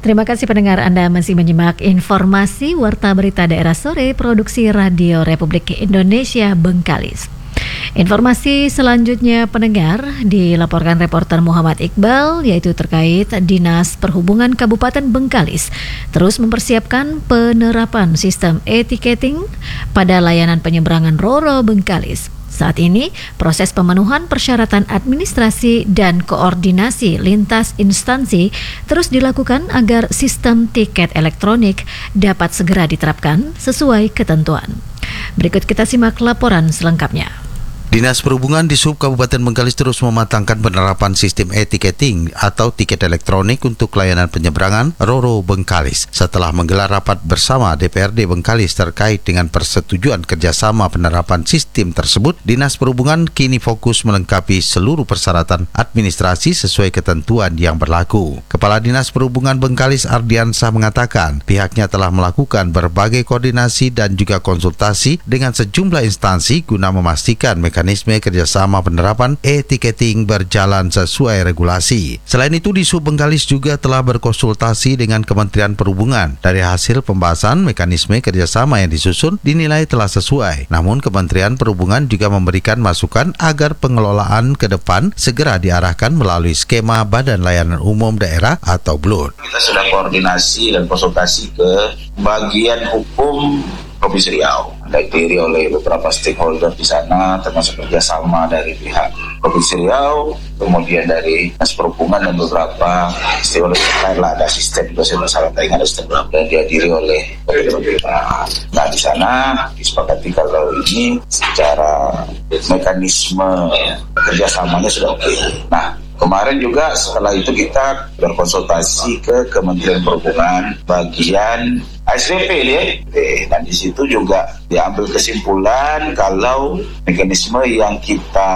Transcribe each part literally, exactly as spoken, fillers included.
Terima kasih pendengar, Anda masih menyimak informasi Warta Berita Daerah Sore Produksi Radio Republik Indonesia Bengkalis. Informasi selanjutnya pendengar dilaporkan reporter Muhammad Iqbal, yaitu terkait Dinas Perhubungan Kabupaten Bengkalis terus mempersiapkan penerapan sistem e-ticketing pada layanan penyeberangan Roro Bengkalis. Saat ini, proses pemenuhan persyaratan administrasi dan koordinasi lintas instansi terus dilakukan agar sistem tiket elektronik dapat segera diterapkan sesuai ketentuan. Berikut kita simak laporan selengkapnya. Dinas Perhubungan di Sub Kabupaten Bengkalis terus mematangkan penerapan sistem e-ticketing atau tiket elektronik untuk layanan penyeberangan Roro Bengkalis. Setelah menggelar rapat bersama D P R D Bengkalis terkait dengan persetujuan kerjasama penerapan sistem tersebut, Dinas Perhubungan kini fokus melengkapi seluruh persyaratan administrasi sesuai ketentuan yang berlaku. Kepala Dinas Perhubungan Bengkalis Ardiansah mengatakan pihaknya telah melakukan berbagai koordinasi dan juga konsultasi dengan sejumlah instansi guna memastikan mekanisme Mekanisme kerjasama penerapan e-ticketing berjalan sesuai regulasi. Selain itu, di Sub Bengkalis juga telah berkonsultasi dengan Kementerian Perhubungan. Dari hasil pembahasan, mekanisme kerjasama yang disusun dinilai telah sesuai. Namun, Kementerian Perhubungan juga memberikan masukan agar pengelolaan ke depan segera diarahkan melalui skema Badan Layanan Umum Daerah atau B L U D. Kita sudah koordinasi dan konsultasi ke bagian hukum Provinsi Riau, dihadiri oleh beberapa stakeholder di sana, termasuk kerjasama dari pihak Provinsi Riau, kemudian dari Dinas Perhubungan dan beberapa stakeholder lain lah, ada asisten juga saya masalah tadi ada asisten dan dihadiri oleh pemerintah. Nah di sana disepakati kalau ini secara mekanisme kerjasamanya sudah oke. Okay. Nah kemarin juga setelah itu kita berkonsultasi ke Kementerian Perhubungan bagian A S D P ya. Dan di situ juga diambil kesimpulan kalau mekanisme yang kita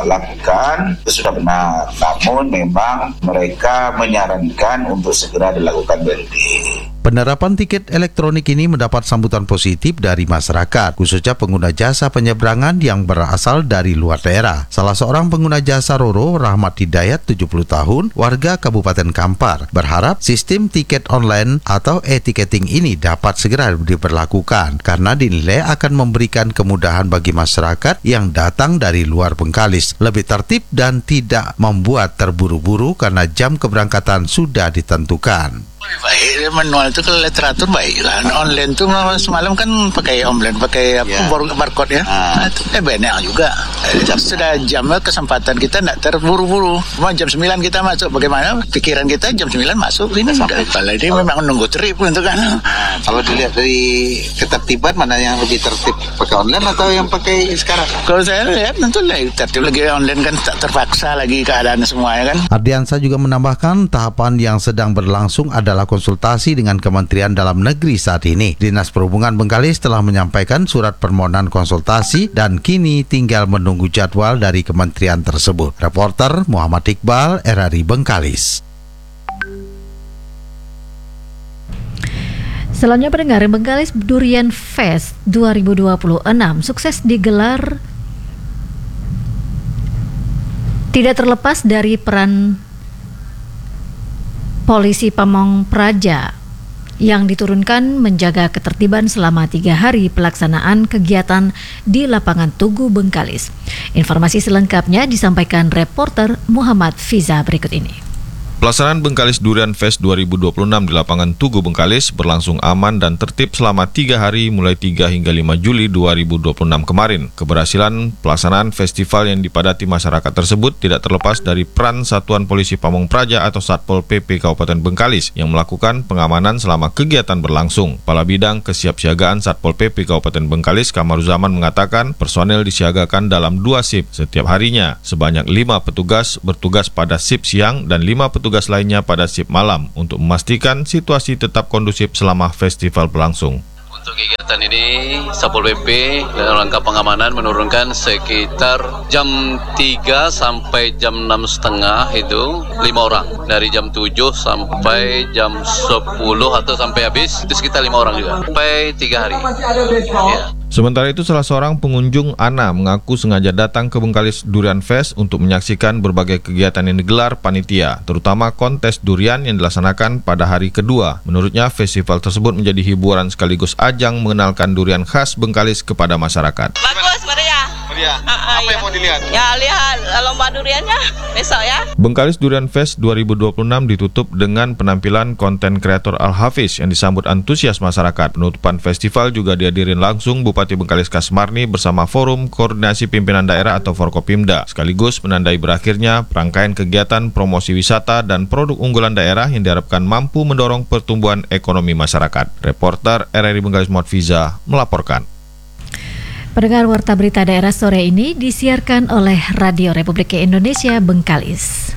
lakukan itu sudah benar. Namun memang mereka menyarankan untuk segera dilakukan B L D. Penerapan tiket elektronik ini mendapat sambutan positif dari masyarakat, khususnya pengguna jasa penyeberangan yang berasal dari luar daerah. Salah seorang pengguna jasa Roro, Rahmat Hidayat, tujuh puluh tahun, warga Kabupaten Kampar, berharap sistem tiket online atau e-ticketing ini dapat segera diberlakukan karena dinilai akan memberikan kemudahan bagi masyarakat yang datang dari luar Bengkalis, lebih tertib dan tidak membuat terburu-buru karena jam keberangkatan sudah ditentukan. Lebih baik, manual itu kalau literatur baik lah. Online tuh semalam kan pakai online, pakai apa, yeah. barcode ya. Ah. Eh banyak juga. Sudah jamnya kesempatan kita tidak terburu-buru. Cuma jam sembilan kita masuk, bagaimana pikiran kita jam sembilan masuk ini. Kalau ini memang menunggu trip untuk kan. Nah, kalau dilihat dari ketertiban mana yang lebih tertib, pakai online atau yang pakai sekarang? Kalau saya lihat tentu lah tertib lagi online kan, tak terpaksa lagi keadaan semuanya kan. Ardiansah juga menambahkan tahapan yang sedang berlangsung adalah konsultasi dengan Kementerian Dalam Negeri saat ini. Dinas Perhubungan Bengkalis telah menyampaikan surat permohonan konsultasi dan kini tinggal menunggu jadwal dari kementerian tersebut. Reporter Muhammad Iqbal, R R I Bengkalis. Selanjutnya pendengar, Bengkalis Durian Fest dua ribu dua puluh enam sukses digelar tidak terlepas dari peran Polisi Pamong Praja yang diturunkan menjaga ketertiban selama tiga hari pelaksanaan kegiatan di lapangan Tugu Bengkalis. Informasi selengkapnya disampaikan reporter Muhammad Fiza berikut ini. Pelaksanaan Bengkalis Durian Fest dua ribu dua puluh enam di lapangan Tugu Bengkalis berlangsung aman dan tertib selama tiga hari mulai tiga hingga lima Juli dua ribu dua puluh enam kemarin. Keberhasilan pelaksanaan festival yang dipadati masyarakat tersebut tidak terlepas dari peran Satuan Polisi Pamong Praja atau Satpol P P Kabupaten Bengkalis yang melakukan pengamanan selama kegiatan berlangsung. Kepala Bidang Kesiapsiagaan Satpol P P Kabupaten Bengkalis Kamaruzaman mengatakan personel disiagakan dalam dua shift setiap harinya. Sebanyak lima petugas bertugas pada shift siang dan lima petugas tugas lainnya pada shift malam untuk memastikan situasi tetap kondusif selama festival berlangsung. Untuk kegiatan ini, Satpol P P dalam rangka pengamanan menurunkan sekitar jam tiga sampai jam enam setengah itu lima orang. Dari jam tujuh sampai jam sepuluh atau sampai habis itu sekitar lima orang juga. Sampai tiga hari. Ya. Sementara itu, salah seorang pengunjung, Ana, mengaku sengaja datang ke Bengkalis Durian Fest untuk menyaksikan berbagai kegiatan yang digelar panitia, terutama kontes durian yang dilaksanakan pada hari kedua. Menurutnya, festival tersebut menjadi hiburan sekaligus ajang mengenalkan durian khas Bengkalis kepada masyarakat. Bagus, meriah. Meriah. Uh, uh, Apa ya. yang mau dilihat? Ya, lihat lomba duriannya besok ya. Bengkalis Durian Fest dua ribu dua puluh enam ditutup dengan penampilan konten kreator Al-Hafiz yang disambut antusias masyarakat. Penutupan festival juga dihadirin langsung Bupati Bengkalis Kasmarni bersama Forum Koordinasi Pimpinan Daerah atau Forkopimda, sekaligus menandai berakhirnya rangkaian kegiatan promosi wisata dan produk unggulan daerah yang diharapkan mampu mendorong pertumbuhan ekonomi masyarakat. Reporter R R I Bengkalis Muadfiza melaporkan. Pendengar Warta Berita Daerah sore ini disiarkan oleh Radio Republik Indonesia Bengkalis.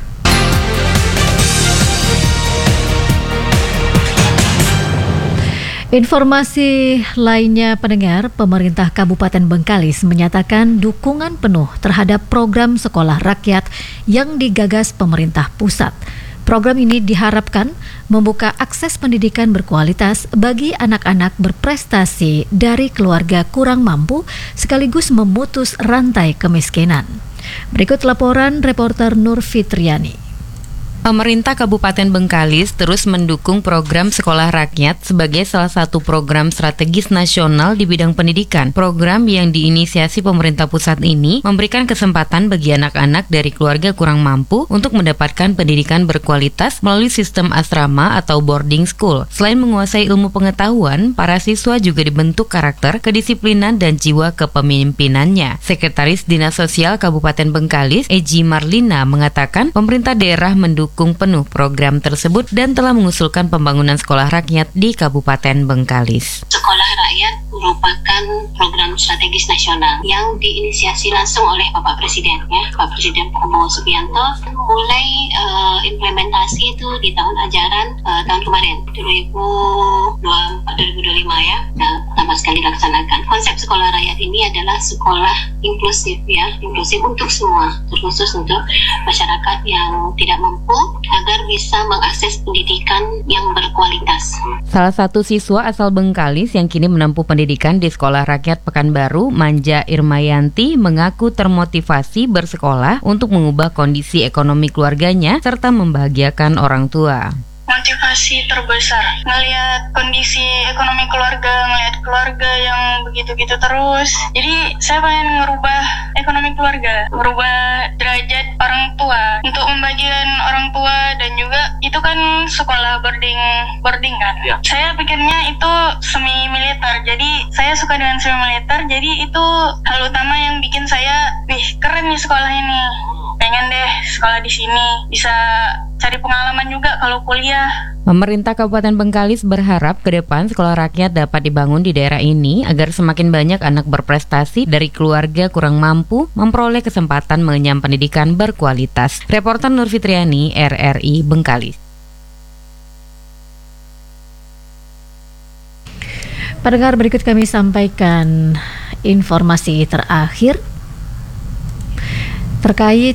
Informasi lainnya, pendengar, pemerintah Kabupaten Bengkalis menyatakan dukungan penuh terhadap program sekolah rakyat yang digagas pemerintah pusat. Program ini diharapkan membuka akses pendidikan berkualitas bagi anak-anak berprestasi dari keluarga kurang mampu sekaligus memutus rantai kemiskinan. Berikut laporan reporter Nur Fitriani. Pemerintah Kabupaten Bengkalis terus mendukung program sekolah rakyat sebagai salah satu program strategis nasional di bidang pendidikan. Program yang diinisiasi pemerintah pusat ini memberikan kesempatan bagi anak-anak dari keluarga kurang mampu untuk mendapatkan pendidikan berkualitas melalui sistem asrama atau boarding school. Selain menguasai ilmu pengetahuan, para siswa juga dibentuk karakter, kedisiplinan, dan jiwa kepemimpinannya. Sekretaris Dinas Sosial Kabupaten Bengkalis, Eji Marlina, mengatakan pemerintah daerah mendukung Dukung penuh program tersebut dan telah mengusulkan pembangunan sekolah rakyat di Kabupaten Bengkalis. Sekolah rakyat merupakan program strategis nasional yang diinisiasi langsung oleh Bapak Presiden, ya, Pak Presiden Prabowo Subianto. Mulai uh, implementasi itu di tahun ajaran uh, tahun kemarin dua ribu dua puluh empat dua ribu dua puluh lima ya, nah, pertama sekali dilaksanakan. Konsep sekolah rakyat ini adalah sekolah inklusif, ya, inklusif untuk semua, terkhusus untuk masyarakat yang tidak mampu, agar bisa mengakses pendidikan yang berkualitas. Salah satu siswa asal Bengkalis yang kini menempuh pendidikan di Sekolah Rakyat Pekanbaru, Manja Irmayanti, mengaku termotivasi bersekolah untuk mengubah kondisi ekonomi keluarganya serta membahagiakan orang tua. Motivasi terbesar ngelihat kondisi ekonomi keluarga, ngelihat keluarga yang begitu-gitu terus. Jadi saya pengen ngerubah ekonomi keluarga, ngerubah derajat orang tua untuk membagikan orang tua, dan juga itu kan sekolah boarding boarding kan. Ya. Saya pikirnya itu semi militer, jadi saya suka dengan semi militer. Jadi itu hal utama yang bikin saya, wih keren nih sekolah ini. Pengen deh sekolah di sini, bisa cari pengalaman juga kalau kuliah. Pemerintah Kabupaten Bengkalis berharap ke depan sekolah rakyat dapat dibangun di daerah ini agar semakin banyak anak berprestasi dari keluarga kurang mampu memperoleh kesempatan mengenyam pendidikan berkualitas. Reporter Nur Fitriani, R R I Bengkalis. Pendengar, berikut kami sampaikan informasi terakhir terkait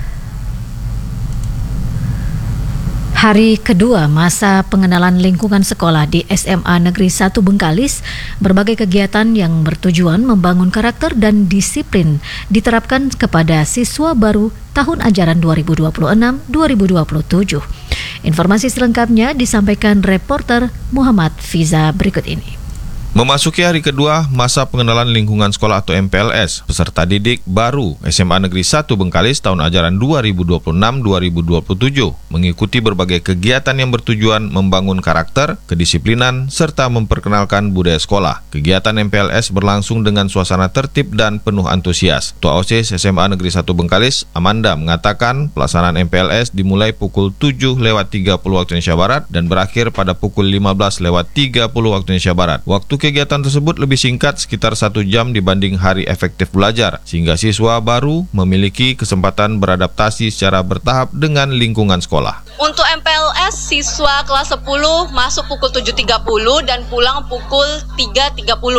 hari kedua masa pengenalan lingkungan sekolah di S M A Negeri satu Bengkalis. Berbagai kegiatan yang bertujuan membangun karakter dan disiplin diterapkan kepada siswa baru tahun ajaran dua ribu dua puluh enam dua ribu dua puluh tujuh. Informasi selengkapnya disampaikan reporter Muhammad Fiza berikut ini. Memasuki hari kedua masa pengenalan lingkungan sekolah atau M P L S, peserta didik baru S M A Negeri satu Bengkalis tahun ajaran dua ribu dua puluh enam dua ribu dua puluh tujuh mengikuti berbagai kegiatan yang bertujuan membangun karakter, kedisiplinan, serta memperkenalkan budaya sekolah. Kegiatan M P L S berlangsung dengan suasana tertib dan penuh antusias. Ketua OSIS S M A Negeri satu Bengkalis, Amanda, mengatakan pelaksanaan M P L S dimulai pukul tujuh lewat tiga puluh waktu Indonesia Barat dan berakhir pada pukul lima belas lewat tiga puluh waktu Indonesia Barat. Waktu kegiatan tersebut lebih singkat, sekitar satu jam dibanding hari efektif belajar, sehingga siswa baru memiliki kesempatan beradaptasi secara bertahap dengan lingkungan sekolah. Untuk M P L S, siswa kelas sepuluh masuk pukul tujuh tiga puluh dan pulang pukul tiga tiga puluh.